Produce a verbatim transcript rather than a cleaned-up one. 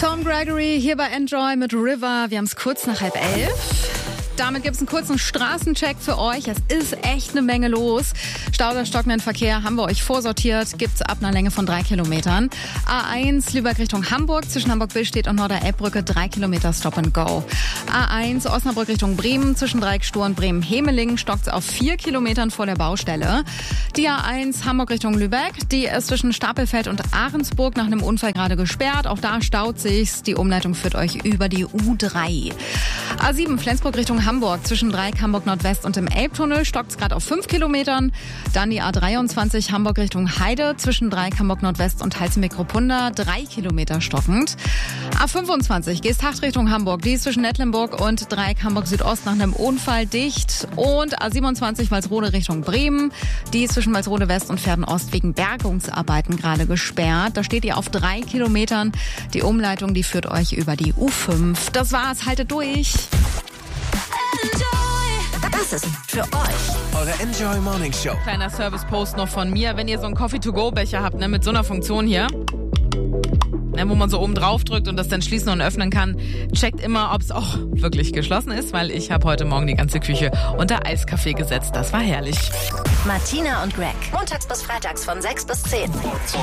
Tom Gregory hier bei Enjoy mit River. Wir haben es kurz nach halb elf. Damit gibt es einen kurzen Straßencheck für euch. Es ist echt eine Menge los. Stau oder stockenden Verkehr haben wir euch vorsortiert. Gibt es ab einer Länge von drei Kilometern. A eins Lübeck Richtung Hamburg. Zwischen Hamburg-Billstedt und Norder-Elbbrücke drei Kilometer Stop and Go. A eins Osnabrück Richtung Bremen. Zwischen Dreieck-Stur und Bremen-Hemelingen stockt es auf vier Kilometern vor der Baustelle. Die A eins Hamburg Richtung Lübeck. Die ist zwischen Stapelfeld und Ahrensburg nach einem Unfall gerade gesperrt. Auch da staut sich's. Die Umleitung führt euch über die U drei. A sieben Flensburg Richtung Hamburg. Zwischen Dreieck Hamburg Nordwest und dem Elbtunnel stockt es gerade auf fünf Kilometern. Dann die A dreiundzwanzig Hamburg Richtung Heide. Zwischen Dreieck Hamburg Nordwest und Halzenbeck-Ruppunda drei Kilometer stockend. A fünfundzwanzig Geesthacht Richtung Hamburg. Die ist zwischen Nettlenburg und Dreieck Hamburg Südost nach einem Unfall dicht. Und A siebenundzwanzig Walsrode Richtung Bremen. Die ist zwischen Walsrode West und Verden Ost wegen Bergungsarbeiten gerade gesperrt. Da steht ihr auf drei Kilometern. Die Umleitung, die führt euch über die U fünf. Das war's, haltet durch. Das ist für euch eure Enjoy Morning Show. Kleiner Service-Post noch von mir. Wenn ihr so einen Coffee-to-go-Becher habt, ne, mit so einer Funktion hier, ne, wo man so oben drauf drückt und das dann schließen und öffnen kann, checkt immer, ob es auch wirklich geschlossen ist, weil ich habe heute Morgen die ganze Küche unter Eiskaffee gesetzt. Das war herrlich. Martina und Greg. Montags bis freitags von sechs bis zehn.